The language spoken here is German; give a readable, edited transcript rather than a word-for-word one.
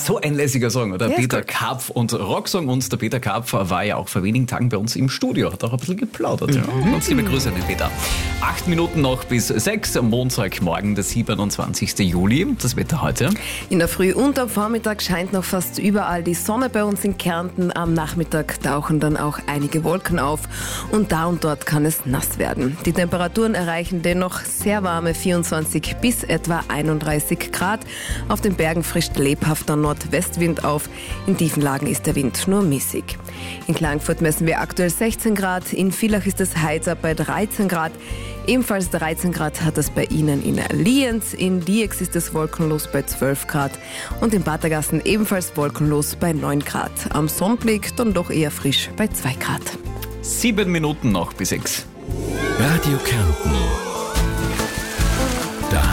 So ein lässiger Song, oder? Ja, Peter gut. Karpf und Rocksong. Und der Peter Karpf war ja auch vor wenigen Tagen bei uns im Studio. Hat auch ein bisschen geplaudert. Ja. Ganz liebe Grüße an den Peter. 8 Minuten noch bis 6 am Montagmorgen, der 27. Juli. Das Wetter heute. In der Früh und am Vormittag scheint noch fast überall die Sonne bei uns in Kärnten. Am Nachmittag tauchen dann auch einige Wolken auf und da und dort kann es nass werden. Die Temperaturen erreichen dennoch sehr warme 24 bis etwa 31 Grad. Auf den Bergen frischt lebhafter Nordwestwind auf. In tiefen Lagen ist der Wind nur mäßig. In Klagenfurt messen wir aktuell 16 Grad. In Villach ist es heißer bei 13 Grad. Ebenfalls 13 Grad hat es bei Ihnen in Lienz. In Liex ist es wolkenlos bei 12 Grad. Und in Batergassen ebenfalls wolkenlos bei 9 Grad. Am Sonnenblick dann doch eher frisch bei 2 Grad. 7 Minuten noch bis 6. Radio Kärnten.